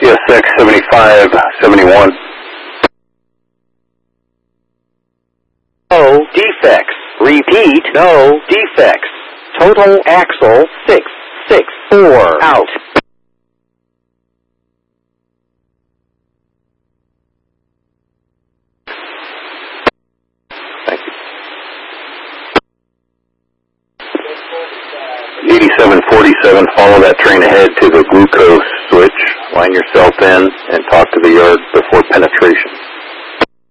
CSX 7571. No defects. Repeat, no defects. Total axle 664 out. Thank you. 8747, follow that train ahead to the glucose switch. Line yourself in and talk to the yard before penetration.